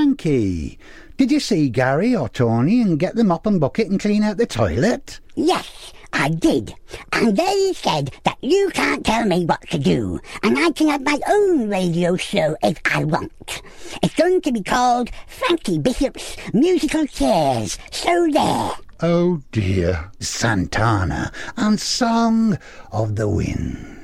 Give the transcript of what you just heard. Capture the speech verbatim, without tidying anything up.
Frankie, did you see Gary or Tony and get them mop and bucket and clean out the toilet? Yes, I did. And they said that you can't tell me what to do, and I can have my own radio show if I want. It's going to be called Frankie Bishop's Musical Chairs, so there. Oh dear, Santana and Song of the Wind.